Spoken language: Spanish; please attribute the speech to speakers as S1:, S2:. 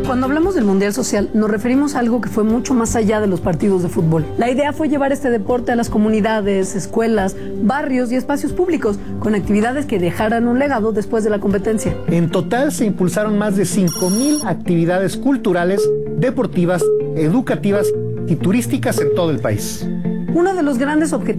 S1: Cuando hablamos del Mundial Social, nos referimos a algo que fue mucho más allá de los partidos de fútbol. La idea fue llevar este deporte a las comunidades, escuelas, barrios y espacios públicos, con actividades que dejaran un legado después de la competencia.
S2: En total se impulsaron más de 5,000 actividades culturales, deportivas, educativas y turísticas en todo el país.
S1: Uno de los grandes objetivos